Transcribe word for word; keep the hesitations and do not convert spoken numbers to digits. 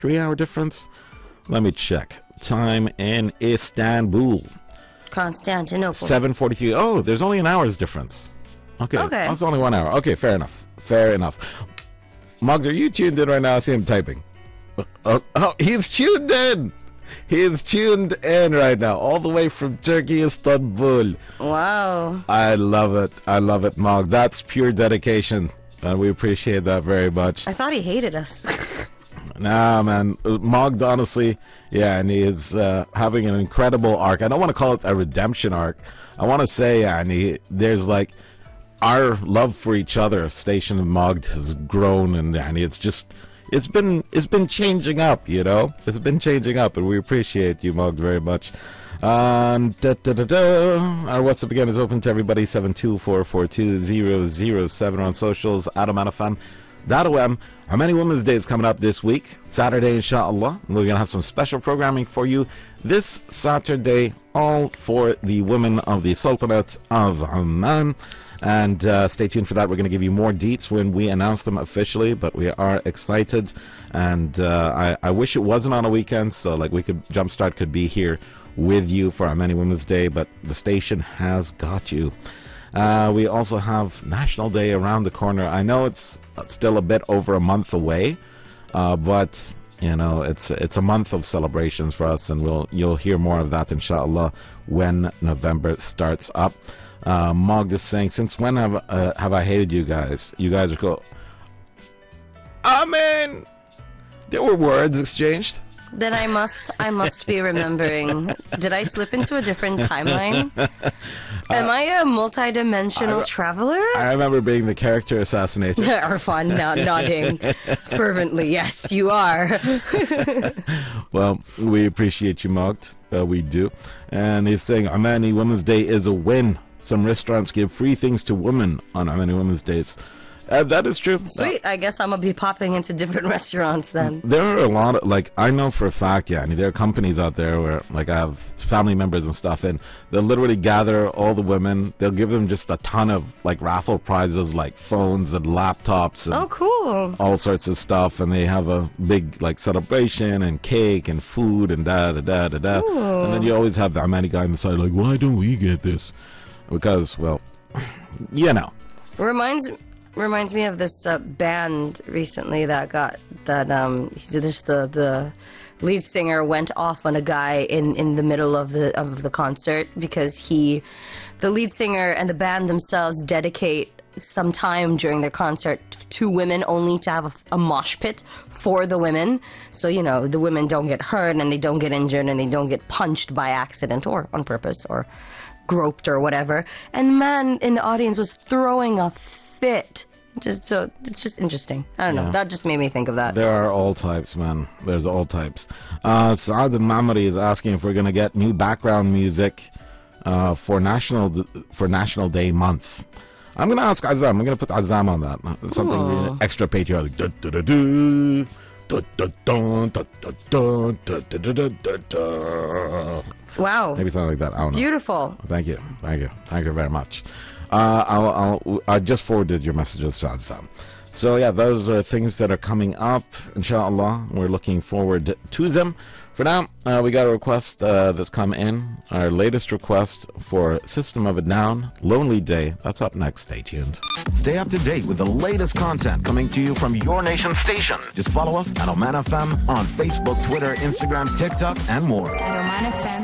Three-hour difference? Let me check. Time in Istanbul. Constantinople. seven forty-three. Oh, there's only an hour's difference. Okay. Okay. That's only one hour. Okay, fair enough. Fair enough. Mugg, are you tuned in right now? I see him typing. Oh, oh, he's tuned in. He is tuned in right now, all the way from Turkey, Istanbul. Wow. I love it. I love it, Mugg. That's pure dedication, and we appreciate that very much. I thought he hated us. Nah, man. Mugg, honestly, yeah, and he is uh, having an incredible arc. I don't want to call it a redemption arc. I want to say, yeah, and he, there's like our love for each other, Station and Mugg, has grown, and, and it's just, it's been, it's been changing up, you know? It's been changing up, and we appreciate you, Mugg, very much. Um, da, da, da, da. Our WhatsApp again is open to everybody, seven two four four two zero zero seven on socials, Adam Anafan. .om. How many Women's Day is coming up this week? Saturday, inshallah. We're going to have some special programming for you this Saturday, all for the women of the Sultanate of Oman. And uh, stay tuned for that. We're going to give you more deets when we announce them officially, but we are excited. And uh, I, I wish it wasn't on a weekend, so like we could, Jumpstart could be here with you for our many Women's Day, but the station has got you. Uh, we also have National Day around the corner. I know it's still a bit over a month away, uh, but you know it's it's a month of celebrations for us, and we'll you'll hear more of that inshallah when November starts up. Uh, Mog is saying, since when have uh, have I hated you guys? You guys are cool. I mean, there were words exchanged. Then I must, I must be remembering. Did I slip into a different timeline? Am I a multi-dimensional I, traveler? I remember being the character assassinator. Arfan now nodding fervently. Yes, you are. Well, we appreciate you, Mogged. Uh, we do. And he's saying, Omani Women's Day is a win. Some restaurants give free things to women on Omani Women's Days. Uh, that is true. Sweet. I guess I'm going to be popping into different restaurants then. There are a lot of, like, I know for a fact, yeah, I mean, there are companies out there where, like, I have family members and stuff, and they'll literally gather all the women. They'll give them just a ton of, like, raffle prizes, like phones and laptops and oh, cool. all sorts of stuff, and they have a big, like, celebration and cake and food and da-da-da-da-da. And then you always have the Omani guy on the side, like, why don't we get this? Because, well, you know. Reminds reminds me of this uh, band recently that got that um just the the lead singer went off on a guy in in the middle of the of the concert because he the lead singer and the band themselves dedicate some time during their concert to women only to have a, a mosh pit for the women, so you know the women don't get hurt and they don't get injured and they don't get punched by accident or on purpose or groped or whatever. And the man in the audience was throwing a fit. Just so it's just interesting. I don't know. Yeah. That just made me think of that. There are all types, man. There's all types. Uh, Saad al-Mamari is asking if we're going to get new background music uh, for National for National Day month. I'm going to ask Azam. I'm going to put Azam on that. It's something really extra patriotic. Da, da, da, da. Da, da, da, da, da, da, da, da, da, da. Wow. Maybe something like that. I don't know. Beautiful. Thank you. Thank you. Thank you very much. Uh, I'll, I'll, I just forwarded your messages to Azam. So, yeah, those are things that are coming up, inshallah. We're looking forward to them. For now, uh, we got a request uh, that's come in. Our latest request for System of a Down, Lonely Day. That's up next. Stay tuned. Stay up to date with the latest content coming to you from your nation station. Just follow us at Oman F M on Facebook, Twitter, Instagram, TikTok, and more. At Oman F M.